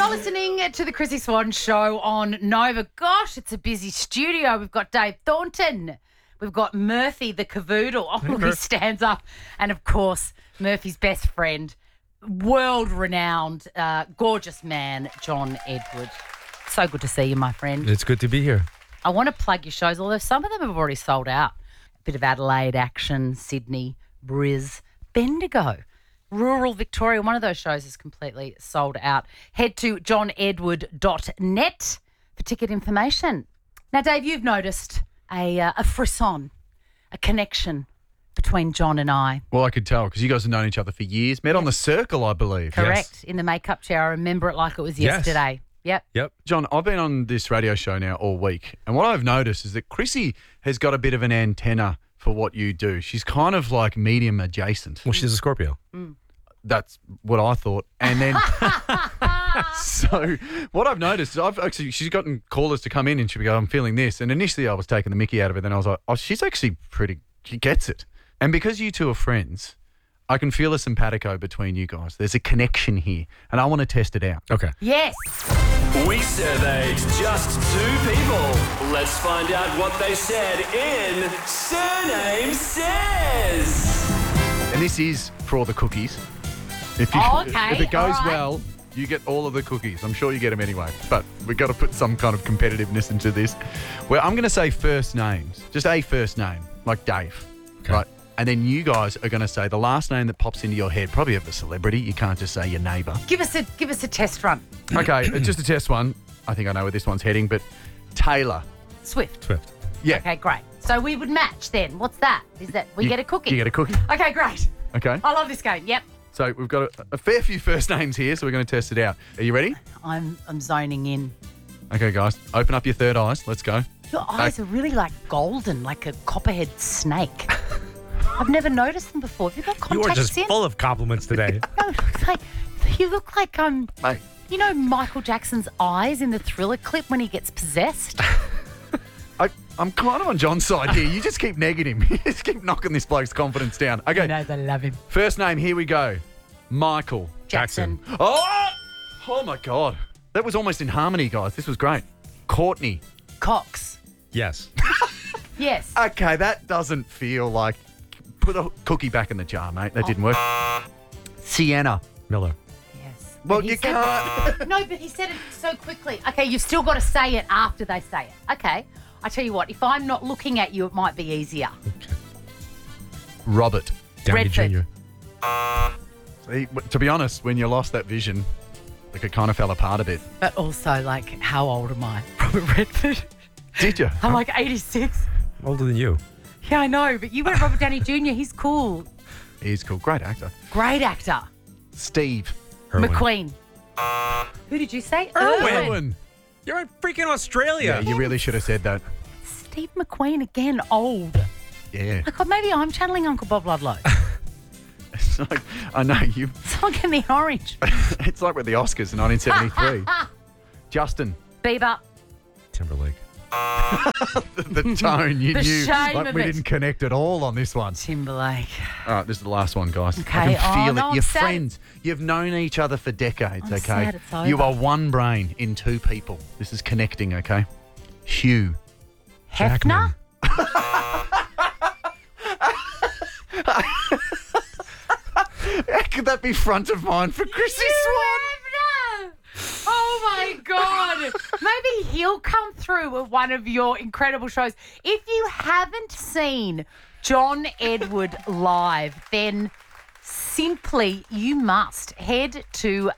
You're listening to the Chrissy Swan Show on Nova. Gosh, it's a busy studio. We've got Dave Thornton. We've got Murphy the Cavoodle. Oh, he stands up. And, of course, Murphy's best friend, world-renowned, gorgeous man, John Edward. So good to see you, my friend. It's good to be here. I want to plug your shows, although some of them have already sold out. A bit of Adelaide action, Sydney, Bris, Bendigo. Rural Victoria, one of those shows is completely sold out. Head to johnedward.net for ticket information. Now, Dave, you've noticed a frisson, a connection between John and I. Well, I could tell because you guys have known each other for years. Met on the Circle, I believe. Correct. Yes. In the makeup chair. I remember it like it was yesterday. Yep. John, I've been on this radio show now all week, and what I've noticed is that Chrissy has got a bit of an antenna for what you do. She's kind of like medium adjacent. Well, she's a Scorpio. That's what I thought. And then, so what I've noticed is she's gotten callers to come in and she'll go, I'm feeling this. And initially I was taking the mickey out of it. Then I was like, oh, she's actually she gets it. And because you two are friends, I can feel a simpatico between you guys. There's a connection here, and I want to test it out. Okay. Yes. We surveyed just two people. Let's find out what they said in Surname Says. And this is for all the cookies. If Okay, if it goes all right. well, you get all of the cookies. I'm sure you get them anyway, but we've got to put some kind of competitiveness into this. Well, I'm going to say first names, just a first name, like Dave, right? And then you guys are going to say the last name that pops into your head, probably of a celebrity. You can't just say your neighbour. Give us a test run. Okay, just a test one. I think I know where this one's heading, but Taylor. Swift. Yeah. Okay, great. So we would match then. What's that? Is that we get a cookie? You get a cookie. Okay, great. Okay. I love this game. Yep. So we've got a fair few first names here, so we're going to test it out. Are you ready? I'm zoning in. Okay, guys, open up your third eyes. Let's go. Your eyes are really like golden, like a copperhead snake. I've never noticed them before. Have you got You are contacts just in? full of compliments today. No, you look like Mate. you know Michael Jackson's eyes in the Thriller clip when he gets possessed. I'm kind of on John's side here. You just keep negging him. You just keep knocking this bloke's confidence down. Okay. No, they love him. First name, here we go. Michael. Jackson. Oh my God. That was almost in harmony, guys. This was great. Courtney. Cox. Yes. Yes. Okay, that doesn't feel like... Put a cookie back in the jar, mate. That didn't work. Sienna. Miller. Yes. Well, But he you said- can't... No, but he said it so quickly. Okay, you've still got to say it after they say it. Okay. I tell you what, if I'm not looking at you, it might be easier. Robert. Downey Redford. Jr. See, to be honest, when you lost that vision, like it kind of fell apart a bit. But also, like, how old am I? Robert Redford. Did you? I'm like 86. Older than you. Yeah, I know, but you went Robert Downey Jr. He's cool. He's cool. Great actor. Great actor. Steve. Irwin. McQueen. Who did you say? Irwin. You're in freaking Australia. Yeah, you really should have said that. Steve McQueen again, old. Yeah. Like, maybe I'm channeling Uncle Bob Ludlow. It's like, I know you. Someone give me orange. It's like with the Oscars in 1973. Justin. Bieber. Timberlake. The tone you The knew. shame Like of we it. didn't connect at all on this one. Timberlake. All right, this is the last one, guys. Okay. I can feel Oh, no, it. You're I'm sad. friends. You've known each other for decades, I'm okay? sad it's over. You are one brain in two people. This is connecting, okay? Hugh. Hefner? How could that be front of mind for Chrissy Swan? Hefner! Oh my God. Maybe he'll come through at one of your incredible shows. If you haven't seen John Edward live, then simply you must head to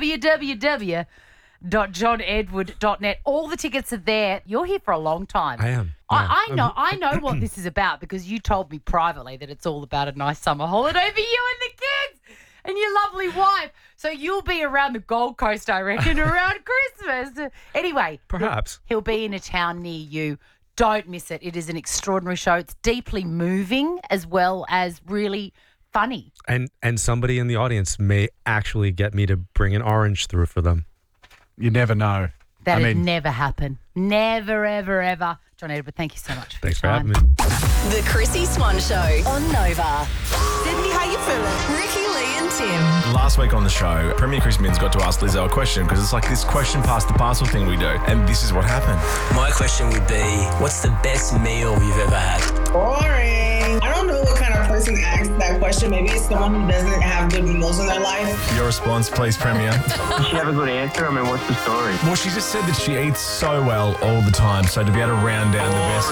www.johnedward.net. All the tickets are there. You're here for a long time. I am. I know what this is about because you told me privately that it's all about a nice summer holiday for you and the kids and your lovely wife. So you'll be around the Gold Coast, I reckon, around Christmas. Anyway. Perhaps. He'll be in a town near you. Don't miss it. It is an extraordinary show. It's deeply moving as well as really funny. And somebody in the audience may actually get me to bring an orange through for them. You never know. That'd never happen. Never, ever, ever. John Edward, thank you so much. Thanks for your having time. me. The Chrissy Swan Show on Nova. Sydney, how you feeling? Ricky Lee and Tim. Last week on the show, Premier Chris Minns got to ask Lizzo a question because it's like this question past the parcel thing we do. And this is what happened. My question would be, what's the best meal you've ever had? Boring. I don't know what kind of person asks that question. Maybe it's someone who doesn't have good meals in their life. Your response, please, Premier. Does she have a good answer? I mean, what's the story? Well, she just said that she eats so well all the time. So to be able to round down the best.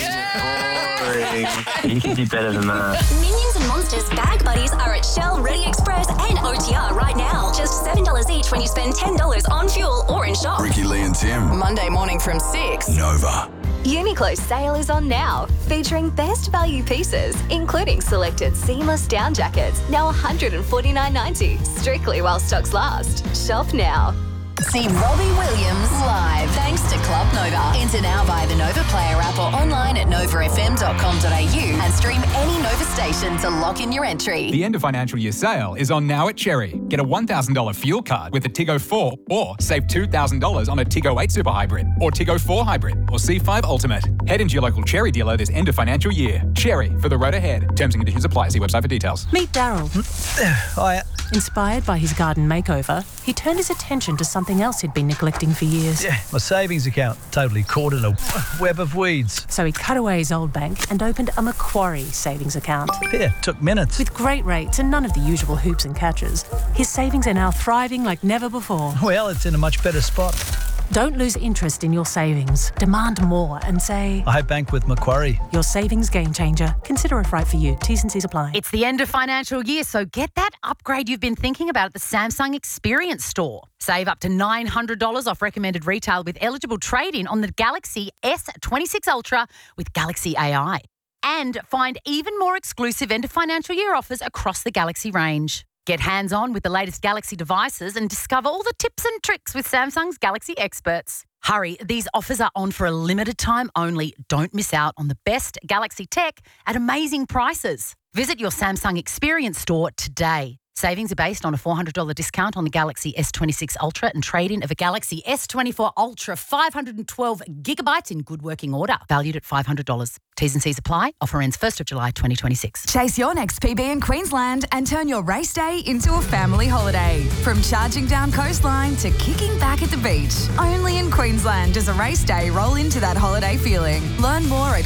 You can do better than that. Minions and Monsters Bag Buddies are at Shell, Ready Express and OTR right now. Just $7 each when you spend $10 on fuel or in shop. Ricky, Lee and Tim. Monday morning from 6. Nova. Uniqlo's sale is on now, featuring best value pieces, including selected seamless down jackets, now $149.90, strictly while stocks last. Shop now. See Robbie Williams live thanks to Club Nova. Enter now via the Nova Player app or online at novafm.com.au and stream any Nova station to lock in your entry. The end of financial year sale is on now at Cherry. Get a $1,000 fuel card with a Tiggo 4 or save $2,000 on a Tiggo 8 Super Hybrid or Tiggo 4 Hybrid or C5 Ultimate. Head into your local Cherry dealer this end of financial year. Cherry, for the road ahead. Terms and conditions apply. See website for details. Meet Daryl. Hi. Inspired by his garden makeover, he turned his attention to something else he'd been neglecting for years. Yeah, my savings account, totally caught in a web of weeds. So he cut away his old bank and opened a Macquarie savings account. Yeah, took minutes. With great rates and none of the usual hoops and catches, his savings are now thriving like never before. Well, it's in a much better spot. Don't lose interest in your savings. Demand more and say, I bank with Macquarie. Your savings game changer. Consider if right for you. T's and C's apply. It's the end of financial year, so get that upgrade you've been thinking about at the Samsung Experience Store. Save up to $900 off recommended retail with eligible trade-in on the Galaxy S26 Ultra with Galaxy AI. And find even more exclusive end of financial year offers across the Galaxy range. Get hands-on with the latest Galaxy devices and discover all the tips and tricks with Samsung's Galaxy experts. Hurry, these offers are on for a limited time only. Don't miss out on the best Galaxy tech at amazing prices. Visit your Samsung Experience Store today. Savings are based on a $400 discount on the Galaxy S26 Ultra and trade-in of a Galaxy S24 Ultra 512 gigabytes in good working order, valued at $500. T's and C's apply. Offer ends 1st of July 2026. Chase your next PB in Queensland and turn your race day into a family holiday. From charging down coastline to kicking back at the beach. Only in Queensland does a race day roll into that holiday feeling. Learn more at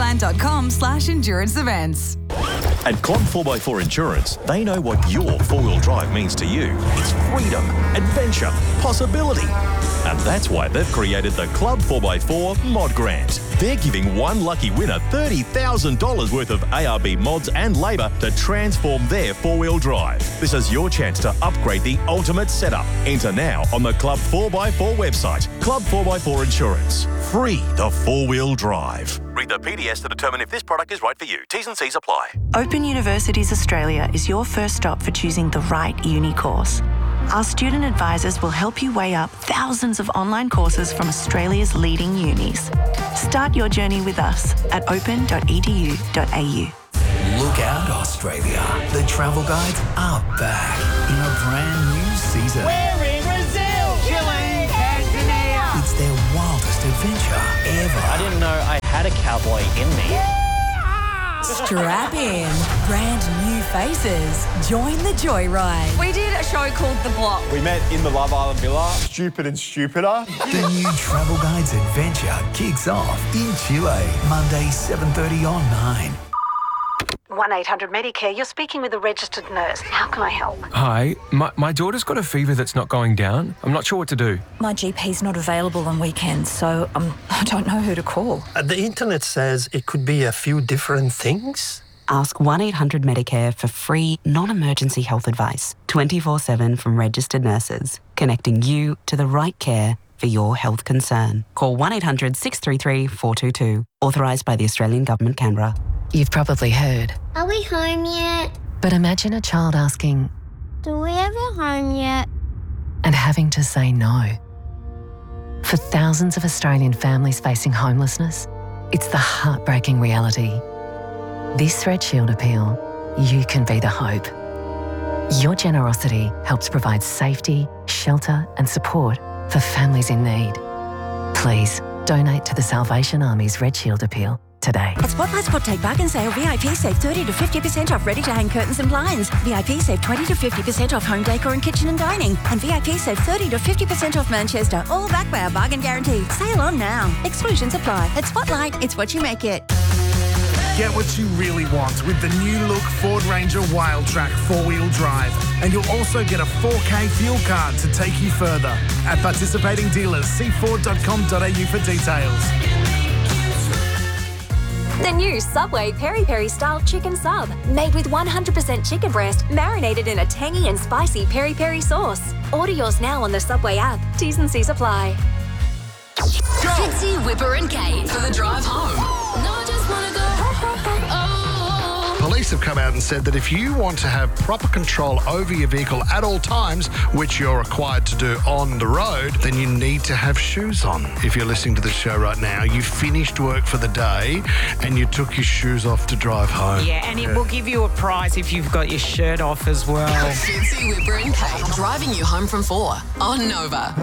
queensland.com/endurance events. At Club 4x4 Insurance, they know what your four-wheel drive means to you. It's freedom, adventure, possibility. And that's why they've created the Club 4x4 Mod Grant. They're giving one lucky winner $30,000 worth of ARB mods and labour to transform their four-wheel drive. This is your chance to upgrade the ultimate setup. Enter now on the Club 4x4 website. Club 4x4 Insurance. Free the four-wheel drive. Read the PDS to determine if this product is right for you. T's and C's apply. Open Universities Australia is your first stop for choosing the right uni course. Our student advisors will help you weigh up thousands of online courses from Australia's leading unis. Start your journey with us at open.edu.au. Look out, Australia. The travel guides are back in a brand new season. We're in Brazil, Chile, Tanzania. It's their wildest adventure ever. I didn't know I had a cowboy in me. Strap in. Brand new faces. Join the joyride. We did a show called The Block. We met in the Love Island Villa. Stupid and stupider. The new Travel Guides adventure kicks off in Chile, Monday, 7:30 on 9. 1-800-Medicare, you're speaking with a registered nurse. How can I help? Hi, my daughter's got a fever that's not going down. I'm not sure what to do. My GP's not available on weekends, so I don't know who to call. The internet says it could be a few different things. Ask 1-800-Medicare for free, non-emergency health advice, 24/7 from registered nurses, connecting you to the right care for your health concern. Call 1-800-633-422. Authorised by the Australian Government, Canberra. You've probably heard. Are we home yet? But imagine a child asking, Do we have a home yet? and having to say no. For thousands of Australian families facing homelessness, it's the heartbreaking reality. This Red Shield appeal, you can be the hope. Your generosity helps provide safety, shelter and support for families in need. Please donate to the Salvation Army's Red Shield appeal today. At Spotlight Spot Take Bargain Sale, VIP save 30 to 50% off ready-to-hang curtains and blinds. VIP save 20 to 50% off home decor and kitchen and dining. And VIP save 30 to 50% off Manchester, all backed by our bargain guarantee. Sale on now. Exclusions apply. At Spotlight, it's what you make it. Get what you really want with the new look Ford Ranger Wildtrak 4-wheel drive. And you'll also get a 4K fuel card to take you further. At participating dealers, see ford.com.au for details. The new Subway Peri Peri style chicken sub, made with 100% chicken breast, marinated in a tangy and spicy peri peri sauce. Order yours now on the Subway app. T's and C's apply. Fitzy, Whipper and Kate for the drive home. No, I just want to go. Police have come out and said that if you want to have proper control over your vehicle at all times, which you're required to do on the road, then you need to have shoes on. If you're listening to the show right now, you finished work for the day and you took your shoes off to drive home. Yeah, and it will give you a prize if you've got your shirt off as well. Fitzy, Whipper and Kate driving you home from 4 on Nova.